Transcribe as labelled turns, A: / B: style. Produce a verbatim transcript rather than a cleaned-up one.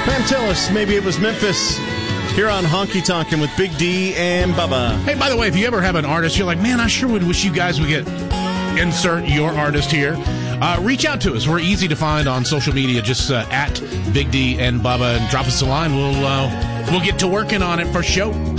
A: Pantelis, maybe it was Memphis, here on Honky Tonkin' with Big D and Bubba.
B: Hey, by the way, if you ever have an artist, you're like, man, I sure would wish you guys would get insert your artist here. Uh, reach out to us. We're easy to find on social media. Just uh, at Big D and Bubba, and drop us a line. We'll uh, we'll get to working on it for sure.